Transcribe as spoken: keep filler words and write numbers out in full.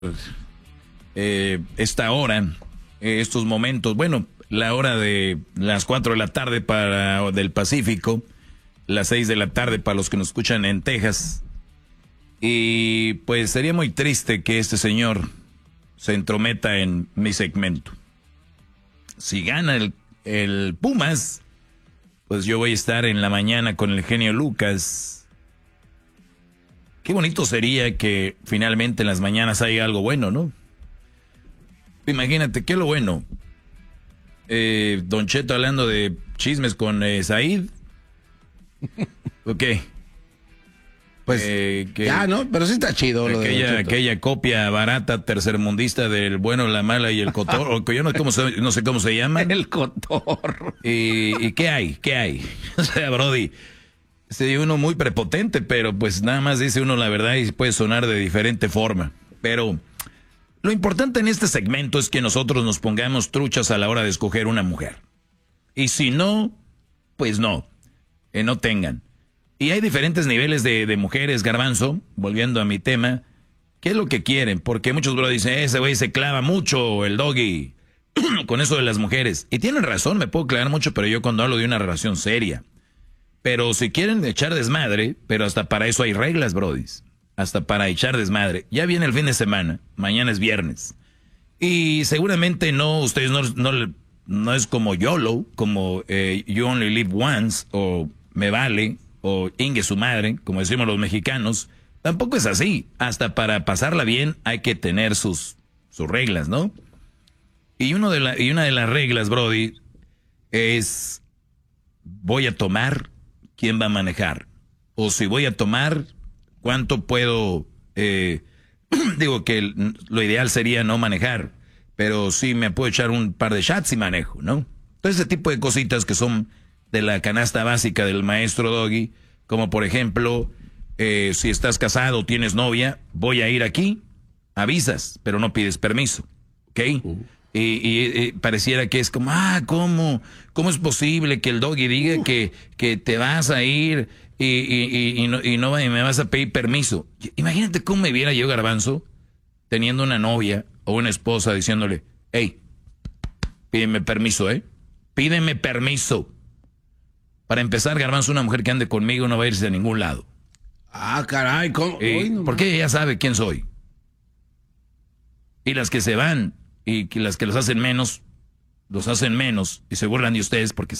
eh, esta hora, eh, estos momentos, bueno, la hora de las cuatro de la tarde para del Pacífico, las seis de la tarde para los que nos escuchan en Texas. Y pues sería muy triste que este señor se entrometa en mi segmento. Si gana el, el Pumas, pues yo voy a estar en la mañana con el genio Lucas. Qué bonito sería que finalmente en las mañanas haya algo bueno, ¿no? Imagínate, ¿qué es lo bueno? Eh, Don Cheto hablando de chismes con eh, Said. Ok. Pues eh, que, ya, ¿no? Pero sí está chido lo aquella, de Don Cheto. aquella copia barata, tercermundista del bueno, la mala y el cotorro. Yo no, cómo se, no sé cómo se llama. El cotorro. ¿Y, y qué hay? ¿Qué hay? O sea, Brody, se uno muy prepotente, pero pues nada más dice uno la verdad y puede sonar de diferente forma. Pero lo importante en este segmento es que nosotros nos pongamos truchas a la hora de escoger una mujer. Y si no, pues no. Que no tengan. Y hay diferentes niveles de, de mujeres, Garbanzo, volviendo a mi tema. ¿Qué es lo que quieren? Porque muchos bro dicen, ese güey se clava mucho, el doggy, con eso de las mujeres. Y tienen razón, me puedo clavar mucho, pero yo cuando hablo de una relación seria. Pero si quieren echar desmadre, pero hasta para eso hay reglas, brodis. Hasta para echar desmadre. Ya viene el fin de semana, mañana es viernes. Y seguramente no, ustedes no, no, no es como YOLO, como eh, You Only Live Once, o Me Vale, o Ingue su madre, como decimos los mexicanos. Tampoco es así. Hasta para pasarla bien hay que tener sus, sus reglas, ¿no? Y, uno de la, y una de las reglas, Brody, es voy a tomar, ¿quién va a manejar? O si voy a tomar, ¿cuánto puedo? Eh, digo que el, lo ideal sería no manejar, pero sí me puedo echar un par de shots y manejo, ¿no? Entonces ese tipo de cositas que son de la canasta básica del maestro Doggy, como por ejemplo, eh, si estás casado o tienes novia, voy a ir aquí, avisas, pero no pides permiso, ¿ok? Uh. Y, y, y pareciera que es como, ah, ¿cómo? ¿Cómo es posible que el Doggy diga uh. que, que te vas a ir y, y, y, y, no, y no y me vas a pedir permiso? Imagínate cómo me viera yo, Garbanzo, teniendo una novia o una esposa diciéndole, hey, pídeme permiso, ¿eh? Pídeme permiso. Para empezar, Garbanzo, una mujer que ande conmigo no va a irse a ningún lado. Ah, caray, ¿cómo? Eh, no, porque ella sabe quién soy. Y las que se van y que las que los hacen menos, los hacen menos y se burlan de ustedes porque